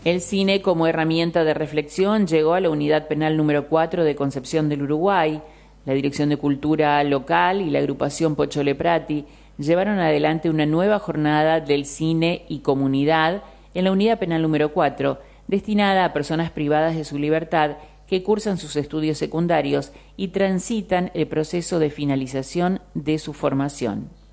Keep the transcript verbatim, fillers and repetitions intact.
El cine como herramienta de reflexión llegó a la Unidad Penal número cuatro de Concepción del Uruguay. La Dirección de Cultura Local y la agrupación Pochole Prati llevaron adelante una nueva jornada del cine y comunidad en la Unidad Penal número cuatro, destinada a personas privadas de su libertad que cursan sus estudios secundarios y transitan el proceso de finalización de su formación.